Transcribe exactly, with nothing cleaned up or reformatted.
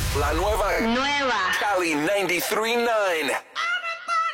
La nueva. Nueva. Cali noventa y tres punto nueve.